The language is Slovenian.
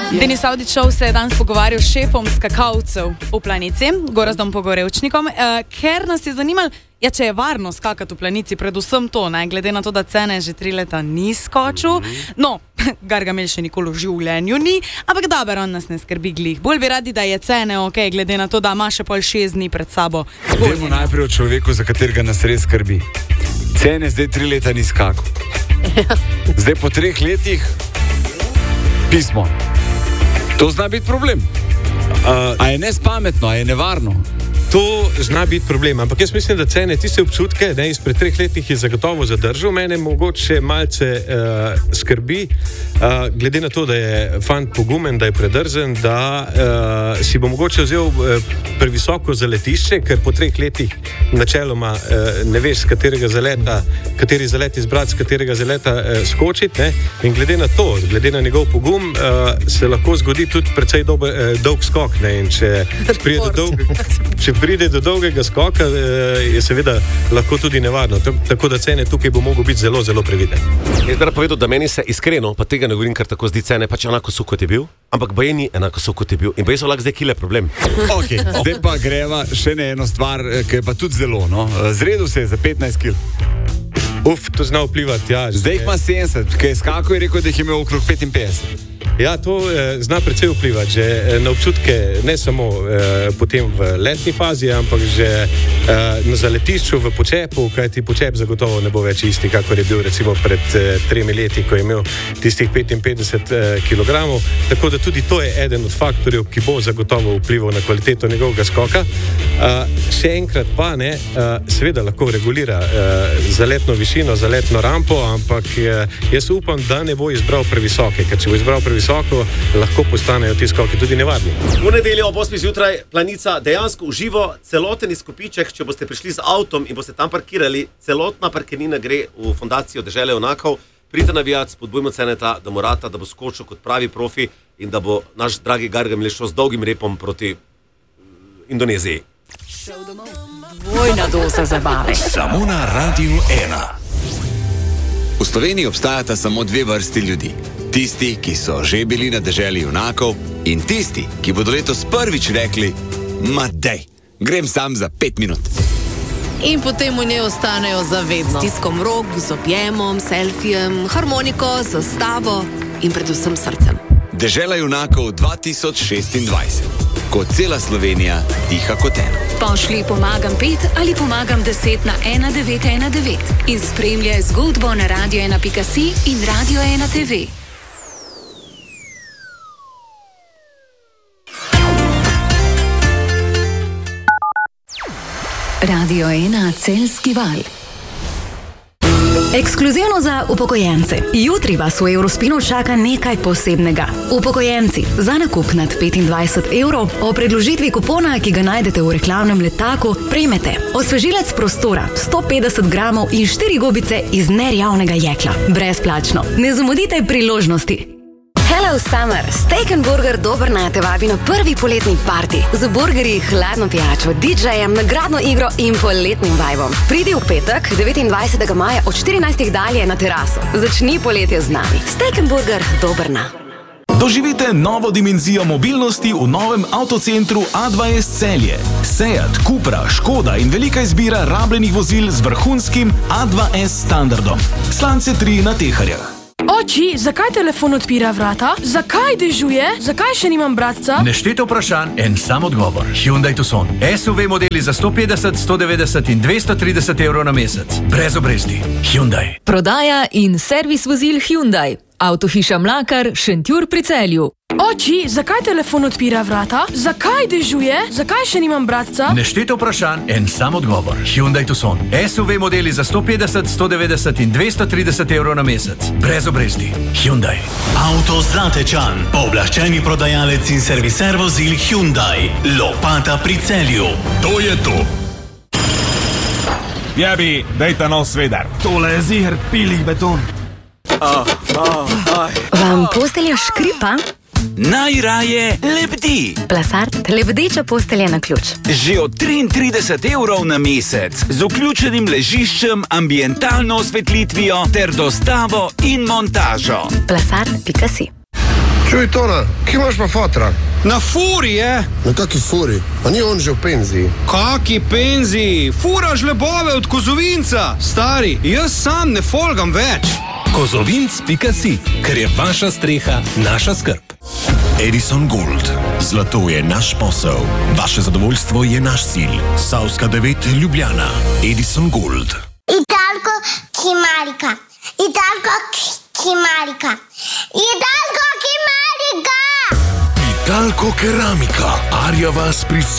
Denis Avdićov se je danes pogovarjal s šefom skakalcev v Planici, Gorazdom Pogorevčnikom, ker nas je zanimalo, če je varno skakati v Planici, predvsem to, ne, glede na to, da cene že 3 leta ni skočil. No, Gargamel še nikoli v življenju ni, ampak dobro, on nas ne skrbi glih. Bolj bi radi, da je cene ok, glede na to, da ima še pol 6 dni pred sabo. Dajmo najprej o človeku, za katerega nas res skrbi. Cene zdaj 3 leta ni skakal. Zdaj po 3 letih pismo. To zna biti problem. A je nespametno, a je nevarno? To zna biti problem, ampak jaz mislim, da cene tiste občutke, ne, izpred 3 letih je zagotovo zadržal. Mene mogoče malce skrbi, glede na to, da je fant pogumen, da je predrzen, da si bo mogoče vzel previsoko zaletišče, ker po 3 letih načeloma ne veš, kateri zalet izbrati, z katerega zaleta skočiti. Ne. In glede na to, glede na njegov pogum, se lahko zgodi tudi precej dolg skok. Ne. In če pride do dolgega skoka, je seveda lahko tudi nevarno. Tako da cene tukaj bo mogel biti zelo, zelo previden. Jaz bi rad povedal, da meni se iskreno, pa tega ne govorim, kar tako zdi cene, pač enako so, kot je bil, ampak baje ni enako so, kot je bil. In baje so lahko zdaj kile problem. Ok, zdaj pa greva še na eno stvar, ki je pa tudi zelo, no. Zredil se je za 15 kil. To zna vplivati, ja. Zdaj jih ima 70, ki je skakal in rekel, da jih je imel okrog 55. Ja, to zna precej vplivati, že na občutke, ne samo potem v letni fazi, ampak že na zaletišču v počepu, kajti počep zagotovo ne bo več isti, kakor je bil recimo pred 3 leti, ko je imel tistih 55 kg. Tako da tudi to je eden od faktorjev, ki bo zagotovo vplival na kvaliteto njegovega skoka. Še enkrat pa ne, seveda lahko regulira zaletno višino, zaletno rampo, ampak jaz upam, da ne bo izbral previsoke, ker če bo izbral previsoko, lahko postanejo ti skoki tudi nevarni. V nedeljo ob 8 zjutraj Planica dejansko uživo, celoten izkupiček, če boste prišli z avtom in boste tam parkirali, celotna parkirnina gre v Fundacijo Dežele junakov. Pridite navijat, spodbujmo Ceneta, da morata, da bo skočil kot pravi profi in da bo naš dragi Gargamel šel z dolgim repom proti Indoneziji. Dvojna doza zabave. Samo na Radiu 1. V Sloveniji obstajata samo 2 vrsti ljudi. Tisti, ki so že bili na deželi junakov, in tisti, ki bodo letos prvič rekli: ma dej, grem sam za 5 minut. In potem v njej ostanejo za vedno. Stiskom rok, z objemom, selfijem, harmoniko, zastavo in predvsem srcem. Dežela junakov 2026. Ko cela Slovenija diha kot eno. Pošli pomagam 5 ali pomagam 10 na 1919 in spremljaj zgodbo na radio1.si in Radio 1 TV. Radio 1 Celjski val. Ekskluzivno za upokojence. Jutri vas v Eurospinu čaka nekaj posebnega. Upokojenci, za nakup nad 25 € o predložitvi kupona, ki ga najdete v reklamnem letaku, prejmete osvežilec prostora, 150 gramov in 4 gobice iz nerjavnega jekla. Brezplačno. Ne zamudite priložnosti. Hello Summer! Steak & Burger Dobrna te vabi na prvi poletni party. Z burgerji, hladno pijačo, DJ-jem, nagradno igro in poletnim vibom. Pridi v petek, 29. maja od 14. dalje na teraso. Začni poletje z nami. Steak & Burger Dobrna. Doživite novo dimenzijo mobilnosti v novem avtocentru A2S Celje. Seat, Cupra, Škoda in velika izbira rabljenih vozil z vrhunskim A2S standardom. Slance 3 na Teharjah. Oči, zakaj telefon odpira vrata? Zakaj dežuje? Zakaj še nimam bratca? Neštete vprašanj, en sam odgovor. Hyundai Tucson. SUV modeli za 150, 190 in 230 € na mesec. Brez obresti. Hyundai. Prodaja in servis vozil Hyundai. Avtohiša Mlakar, Šentjur pri Celju. Oči, zakaj telefon odpira vrata? Zakaj dežuje? Zakaj še nimam bratca? Neštete vprašanj, en sam odgovor. Hyundai Tucson. SUV modeli za 150, 190 in 230 € na mesec. Brez obresti. Hyundai. Avto Zlatečan. Pooblaščeni prodajalec in serviser vozil Hyundai. Lopata pri Celju. To je to. Jabi, dajta nov svedar. Tole je ziher pilih beton. Vam postelja škripa? Najraje lebdi. Plasart, lebdeča postelja na ključ. Že od 33 € na mesec. Z vključenim ležiščem, ambientalno osvetlitvijo ter dostavo in montažo. Plasart.si. Čuj, Tona, kje imaš pa fotra? Na furi je. Na kaki furi? Pa ni on že v penziji? Kaki penziji? Furaš lebove od Kozovinca. Stari, jaz sam ne folgam več. Kozovinc.si, ker je vaša streha naša skrb. Edison Gold. Zlato je naš posel. Vaše zadovoljstvo je naš cilj. Savska 9 Ljubljana. Edison Gold. Italko Kimarika. Italko Kimarika. Italko Kimarika. Italko Keramika. Arja vas pri